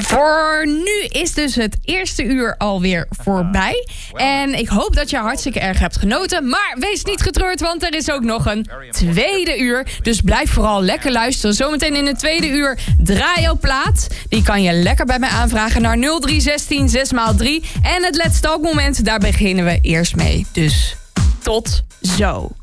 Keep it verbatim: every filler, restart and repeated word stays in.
Voor nu is dus het eerste uur alweer voorbij. En ik hoop dat je hartstikke erg hebt genoten. Maar wees niet getreurd, want er is ook nog een tweede uur. Dus blijf vooral lekker luisteren. Zometeen in het tweede uur draai jouw plaat. Die kan je lekker bij mij aanvragen naar nul drie zestien zes maal drie. En het Let's Talk moment, daar beginnen we eerst mee. Dus tot zo.